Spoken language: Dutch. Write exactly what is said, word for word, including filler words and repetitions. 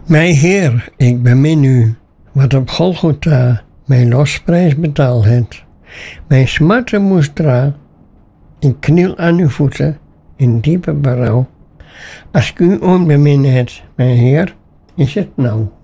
Mijn Heer, ik bemin u, wat op Golgotha mijn losprijs betaald hebt. Mijn smarten moest dra. Ik kniel aan uw voeten in diepe berouw. Als ik u onbemin het, mijn Heer, is het nou.